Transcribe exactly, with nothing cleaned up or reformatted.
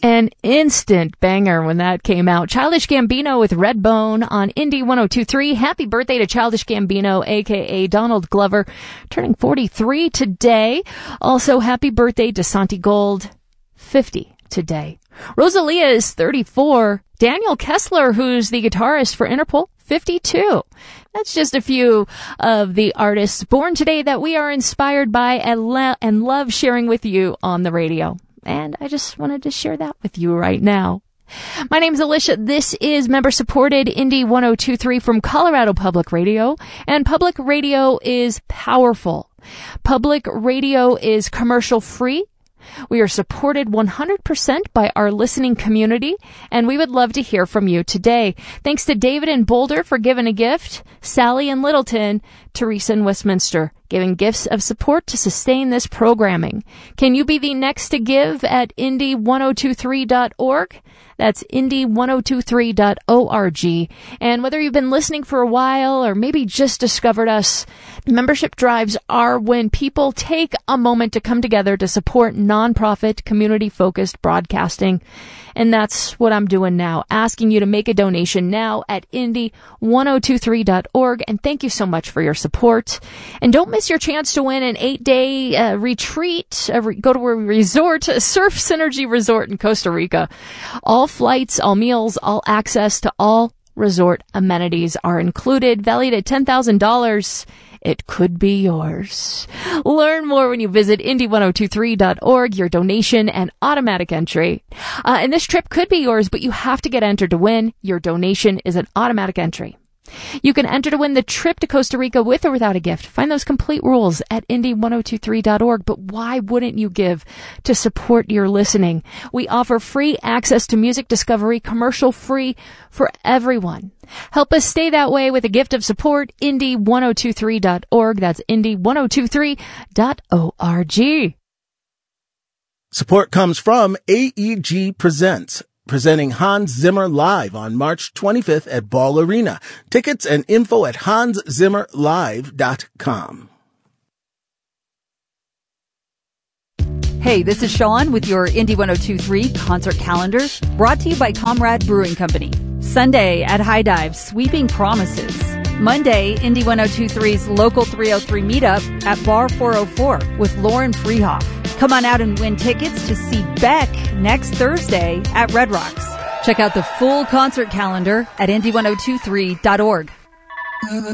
An instant banger when that came out. Childish Gambino with Redbone on Indie one oh two point three. Happy birthday to Childish Gambino, a k a. Donald Glover, turning forty-three today. Also, happy birthday to Santi Gold, fifty today. Rosalia is thirty-four. Daniel Kessler, who's the guitarist for Interpol, fifty-two. That's just a few of the artists born today that we are inspired by and, lo- and love sharing with you on the radio. And I just wanted to share that with you right now. My name's Alicia. This is member-supported Indie one oh two point three from Colorado Public Radio. And public radio is powerful. Public radio is commercial-free. We are supported one hundred percent by our listening community, and we would love to hear from you today. Thanks to David in Boulder for giving a gift, Sally in Littleton, Teresa in Westminster, giving gifts of support to sustain this programming. Can you be the next to give at indie one oh two three dot org? That's indie one oh two three dot org. And whether you've been listening for a while or maybe just discovered us, membership drives are when people take a moment to come together to support nonprofit, community-focused broadcasting. And that's what I'm doing now, asking you to make a donation now at indie one oh two three dot org. And thank you so much for your support. And don't miss your chance to win an eight-day uh, retreat, uh, re- go to a resort, a Surf Synergy Resort in Costa Rica. All flights, all meals, all access to all resort amenities are included, valued at ten thousand dollars. It could be yours. Learn more when you visit indie one oh two three dot org, your donation and automatic entry. Uh, and this trip could be yours, but you have to get entered to win. Your donation is an automatic entry. You can enter to win the trip to Costa Rica with or without a gift. Find those complete rules at indie one oh two three dot org. But why wouldn't you give to support your listening? We offer free access to music discovery, commercial free for everyone. Help us stay that way with a gift of support. indie one oh two three dot org. That's indie one oh two three dot org. Support comes from A E G Presents, presenting Hans Zimmer live on March twenty-fifth at Ball Arena. Tickets and info at hans zimmer live dot com. Hey, this is Sean with your Indie one oh two point three concert calendar, brought to you by Comrade Brewing Company. Sunday at High Dive, Sweeping Promises. Monday, Indie one oh two point three's Local three oh three meetup at Bar four oh four with Lauren Freehoff. Come on out and win tickets to see Beck next Thursday at Red Rocks. Check out the full concert calendar at indie one oh two three dot org.